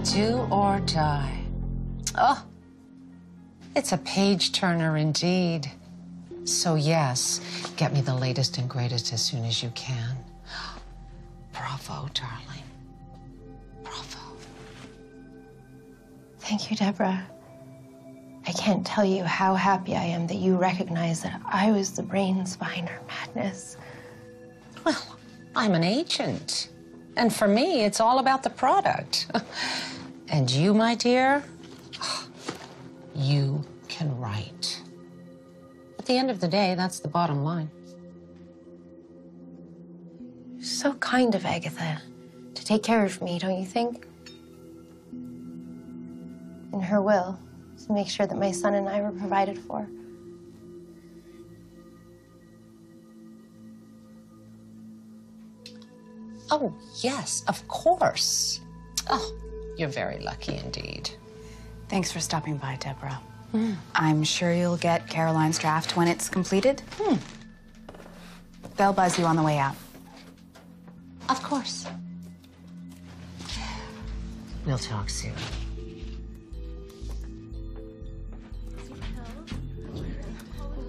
Do or die. Oh, it's a page turner indeed. So yes, get me the latest and greatest as soon as you can. Bravo, darling. Bravo. Thank you, Deborah. I can't tell you how happy I am that you recognize that I was the brains behind her madness. Well, I'm an agent. And for me, it's all about the product. And you, my dear, you can write. At the end of the day, that's the bottom line. So kind of Agatha to take care of me, don't you think? In her will, to make sure that my son and I were provided for. Oh, yes, of course. Oh, you're very lucky indeed. Thanks for stopping by, Deborah. I'm sure you'll get Caroline's draft when it's completed. They'll buzz you on the way out. Of course. We'll talk soon.